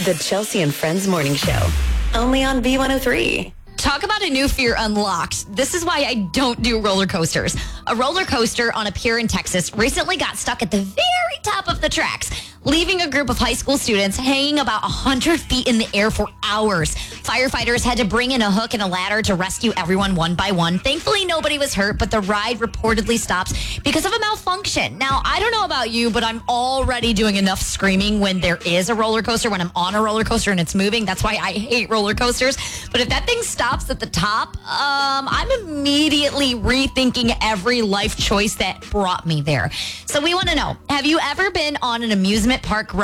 The Chelsea and Friends Morning Show. Only on B103. Talk about a new fear unlocked. This is why I don't do roller coasters. A roller coaster on a pier in Texas recently got stuck at the very top of the tracks, leaving a group of high school students hanging about 100 feet in the air for hours. Firefighters had to bring in a hook and a ladder to rescue everyone one by one. Thankfully, nobody was hurt, but the ride reportedly stops because of a malfunction. Now, I don't know about you, but I'm already doing enough screaming when there is a roller coaster, when I'm on a roller coaster and it's moving. That's why I hate roller coasters. But if that thing stops at the top, I'm immediately rethinking every life choice that brought me there. So we want to know, have you ever been on an amusement park ride